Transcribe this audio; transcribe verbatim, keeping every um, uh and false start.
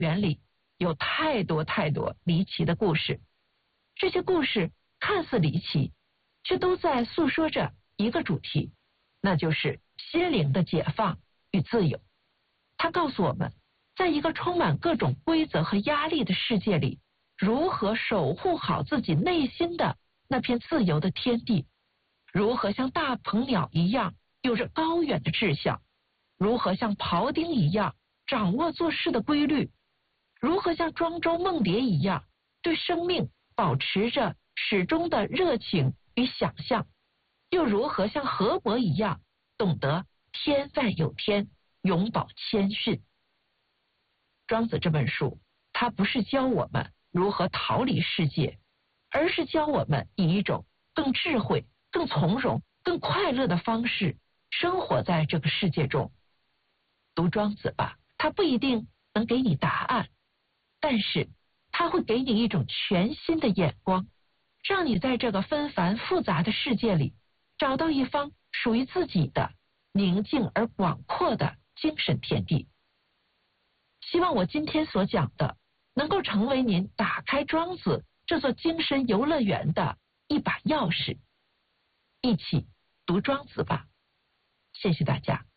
园里有太多太多离奇的故事，这些故事看似离奇，却都在诉说着一个主题，那就是心灵的解放与自由。它告诉我们，在一个充满各种规则和压力的世界里，如何守护好自己内心的那片自由的天地，如何像大鹏鸟一样有着高远的志向，如何像庖丁一样掌握做事的规律，如何像庄周梦蝶一样对生命保持着始终的热情与想象，又如何像河伯一样懂得天外有天，永葆谦逊。庄子这本书，它不是教我们如何逃离世界，而是教我们以一种更智慧、更从容、更快乐的方式生活在这个世界中。读庄子吧，它不一定能给你答案，但是它会给你一种全新的眼光，让你在这个纷繁复杂的世界里找到一方属于自己的宁静而广阔的精神天地。希望我今天所讲的能够成为您打开庄子这座精神游乐园的一把钥匙。一起读庄子吧，谢谢大家。